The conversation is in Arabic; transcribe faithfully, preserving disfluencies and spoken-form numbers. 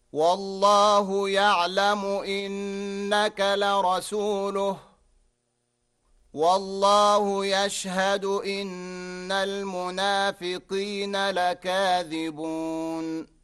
والله يعلم إنك لرسوله والله يشهد إن المنافقين لكاذبون.